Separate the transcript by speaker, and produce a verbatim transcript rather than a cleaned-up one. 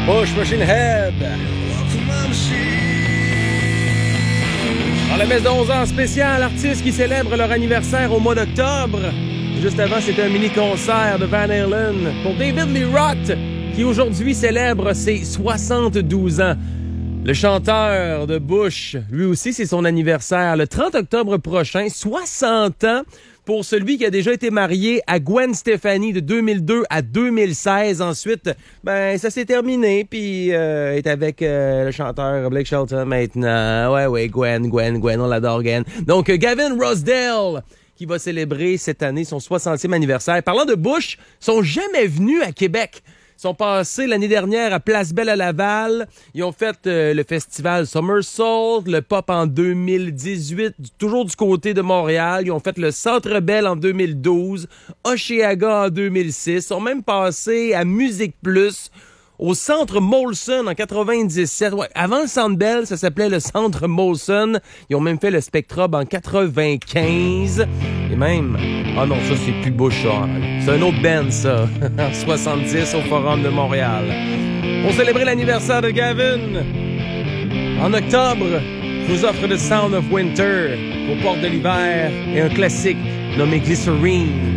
Speaker 1: Push Machine Head. Dans la messe de onze heures spéciale, artistes qui célèbrent leur anniversaire au mois d'octobre. Juste avant, c'était un mini-concert de Van Halen pour David Lee Roth, qui aujourd'hui célèbre ses soixante-douze ans. Le chanteur de Bush, lui aussi, c'est son anniversaire le trente octobre prochain, soixante ans pour celui qui a déjà été marié à Gwen Stefani de deux mille deux à deux mille seize. Ensuite, ben ça s'est terminé, puis euh, est avec euh, le chanteur Blake Shelton maintenant. Ouais, ouais, Gwen, Gwen, Gwen, on l'adore, Gwen. Donc, Gavin Rossdale, qui va célébrer cette année son soixantième anniversaire. Parlant de Bush, ils sont jamais venus à Québec. Ils sont passés l'année dernière à Place Belle à Laval. Ils ont fait euh, le festival Somersault, le Pop en deux mille dix-huit, toujours du côté de Montréal. Ils ont fait le Centre Bell en deux mille douze, Oshéaga en deux mille six. Ils sont même passés à Musique Plus, au Centre Molson en quatre-vingt-dix-sept. Ouais, avant le Centre Bell, ça s'appelait le Centre Molson. Ils ont même fait le Spectrum en quatre-vingt-quinze. Et même... Ah non, ça, c'est plus Bush, ça. C'est un autre band, ça. En soixante-dix, au Forum de Montréal. Pour célébrer l'anniversaire de Gavin, en octobre, je vous offre The Sound of Winter, aux portes de l'hiver, et un classique nommé Glycerine.